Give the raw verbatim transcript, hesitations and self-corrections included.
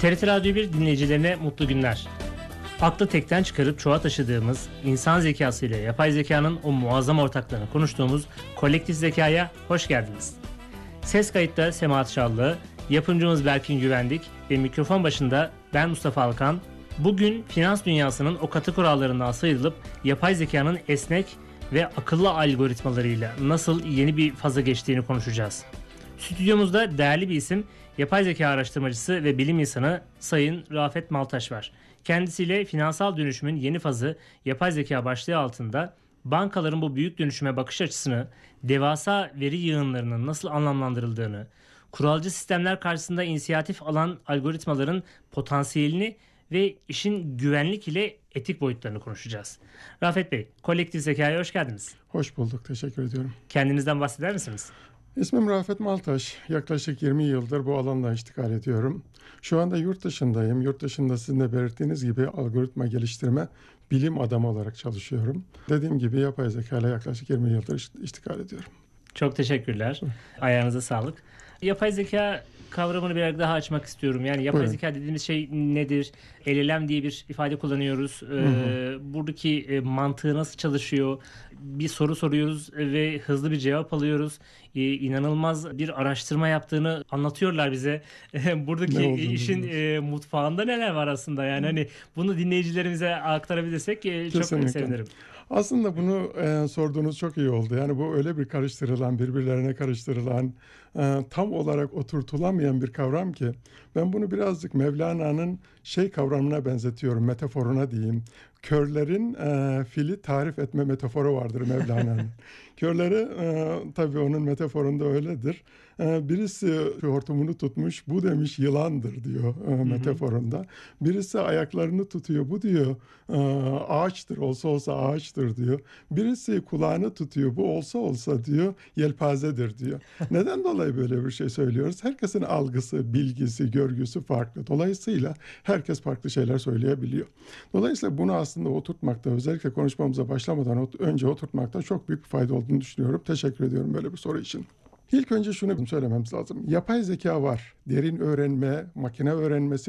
T R T Radyo bir dinleyicilerine mutlu günler. Aklı tekten çıkarıp çoğa taşıdığımız, insan zekası ile yapay zekanın o muazzam ortaklarını konuştuğumuz kolektif zekaya hoş geldiniz. Ses kayıtta Semahat Şallı, yapımcımız Berkin Güvendik ve mikrofon başında ben Mustafa Alkan. Bugün finans dünyasının o katı kurallarından sıyrılıp yapay zekanın esnek ve akıllı algoritmalarıyla nasıl yeni bir faza geçtiğini konuşacağız. Stüdyomuzda değerli bir isim, yapay zeka araştırmacısı ve bilim insanı Sayın Rafet Maltaş var. Kendisiyle finansal dönüşümün yeni fazı yapay zeka başlığı altında bankaların bu büyük dönüşüme bakış açısını, devasa veri yığınlarının nasıl anlamlandırıldığını, kuralcı sistemler karşısında inisiyatif alan algoritmaların potansiyelini ve işin güvenlik ile etik boyutlarını konuşacağız. Rafet Bey, kolektif zekaya hoş geldiniz. Hoş bulduk, teşekkür ediyorum. Kendinizden bahseder misiniz? İsmim Rafet Maltaş. Yaklaşık yirmi yıldır bu alanda iştikal ediyorum. Şu anda yurt dışındayım. Yurt dışında sizin de belirttiğiniz gibi algoritma geliştirme bilim adamı olarak çalışıyorum. Dediğim gibi yapay zeka ile yaklaşık yirmi yıldır iştikal ediyorum. Çok teşekkürler. Ayağınıza sağlık. Yapay zeka kavramını biraz daha açmak istiyorum. Yani yapay Buyurun. zeka dediğimiz şey nedir? L L M diye bir ifade kullanıyoruz. Ee, Hı hı. buradaki e, mantığı nasıl çalışıyor? Bir soru soruyoruz ve hızlı bir cevap alıyoruz. Ee, inanılmaz bir araştırma yaptığını anlatıyorlar bize. Buradaki Ne olduğunu işin bilmiyoruz. e, mutfağında neler var aslında? Yani hani bunu dinleyicilerimize aktarabilirsek e, çok Kesinlikle. sevinirim. Aslında bunu e, sorduğunuz çok iyi oldu. Yani bu öyle bir karıştırılan, birbirlerine karıştırılan, e, tam olarak oturtulamayan bir kavram ki ben bunu birazcık Mevlana'nın şey kavramına benzetiyorum, metaforuna diyeyim. Körlerin e, fili tarif etme metaforu vardır Mevlana'nın. Körleri e, tabii onun metaforunda öyledir. E, birisi hortumunu tutmuş, bu demiş yılandır diyor e, metaforunda. Birisi ayaklarını tutuyor, bu diyor e, ağaçtır, olsa olsa ağaçtır diyor. Birisi kulağını tutuyor, bu olsa olsa diyor yelpazedir diyor. Neden dolayı böyle bir şey söylüyoruz? Herkesin algısı, bilgisi, görgüsü farklı. Dolayısıyla herkes farklı şeyler söyleyebiliyor. Dolayısıyla bunu aslında oturtmakta, özellikle konuşmamıza başlamadan önce oturtmakta çok büyük bir fayda olduğunu düşünüyorum. Teşekkür ediyorum böyle bir soru için. İlk önce şunu söylememiz lazım. Yapay zeka var. Derin öğrenme, makine öğrenmesi